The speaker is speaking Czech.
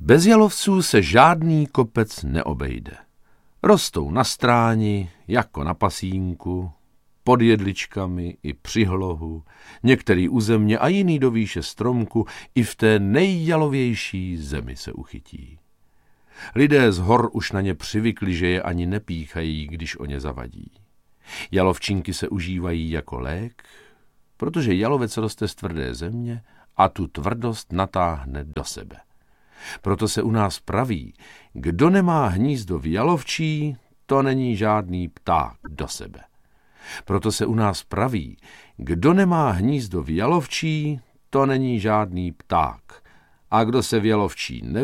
Bez jalovců se žádný kopec neobejde. Rostou na stráni, jako na pasínku, pod jedličkami i při hlohu, některý u země a jiný do výše stromku, i v té nejjalovější zemi se uchytí. Lidé z hor už na ně přivykli, že je ani nepíchají, když o ně zavadí. Jalovčinky se užívají jako lék, protože jalovec roste z tvrdé země a tu tvrdost natáhne do sebe. Proto se u nás praví, kdo nemá hnízdo v jalovčí, to není žádný pták do sebe. Proto se u nás praví, kdo nemá hnízdo v jalovčí, to není žádný pták. A kdo se v jalovčí